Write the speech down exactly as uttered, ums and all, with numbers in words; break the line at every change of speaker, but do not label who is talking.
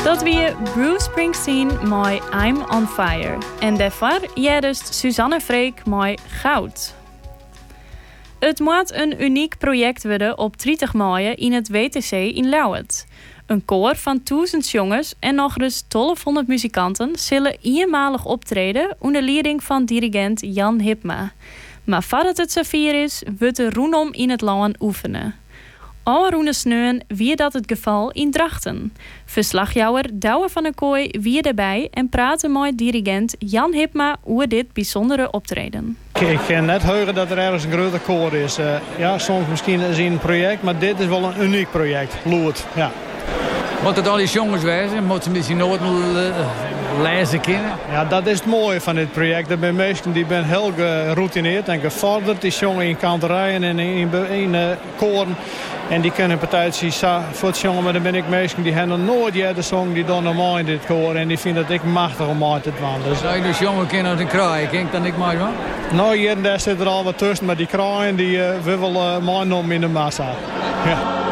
Dat wie Bruce Springsteen met I'm on Fire. En daarvoor jij dus Suzanne Freek met Goud. Het moet een uniek project worden op dertig mei in het W T C in Lauwert. Een koor van duizend jongens en nog eens twaalfhonderd muzikanten zullen eenmalig optreden onder leiding van dirigent Jan Hipma. Maar voordat het zover is, wordt de roenom in het land oefenen. Al roene sneun wie dat het geval in Drachten. Verslagjouwer Douwe van der Kooi wie erbij en praten met dirigent Jan Hipma over dit bijzondere optreden.
Ik ga net horen dat er ergens een groter koor is. Uh, ja, soms misschien is een project, maar dit is wel een uniek project. Loert, ja.
Moet het al die jongens wijzen? Moeten ze misschien nooit lezen kennen?
Ja, dat is het mooie van dit project. Er zijn mensen die zijn heel geroutineerd en gevorderd. Die jongen in kanterijen en in, in, in uh, koren. En die kunnen partijtjes voor het jongen. Maar dan ben ik mensen die hebben nog nooit de song die dan normaal in dit koor. En die vinden dat ik machtig om uit te doen. Dus,
zou je dus jongen kennen uit een kraai? Kijk dan ik maar man?
Nou, hier en daar zit er al wat tussen. Maar die kraaien die uh, we wel uh, mijn in de massa. Ja.